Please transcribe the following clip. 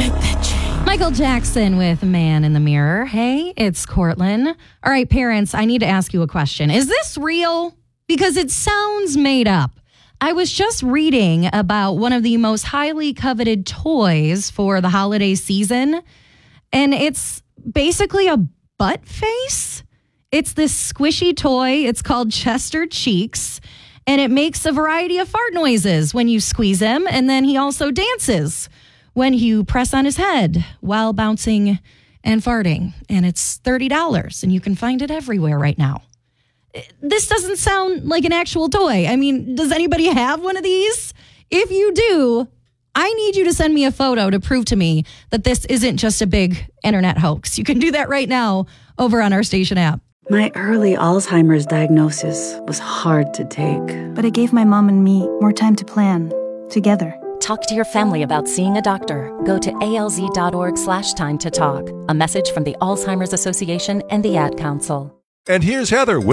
Michael Jackson with Man in the Mirror. Hey, it's Cortland. All right, parents, I need to ask you a question. Is this real? Because it sounds made up. I was just reading about one of the most highly coveted toys for the holiday season, and it's basically a butt face. It's this squishy toy. It's called Chester Cheeks, and it makes a variety of fart noises when you squeeze him, and then he also dances when you press on his head while bouncing and farting. And it's $30, and you can find it everywhere right now. This doesn't sound like an actual toy. I mean, does anybody have one of these? If you do, I need you to send me a photo to prove to me that this isn't just a big internet hoax. You can do that right now over on our station app. My early Alzheimer's diagnosis was hard to take. But it gave my mom and me more time to plan, together. Talk to your family about seeing a doctor. Go to alz.org/time to talk. A message from the Alzheimer's Association and the Ad Council. And here's Heather with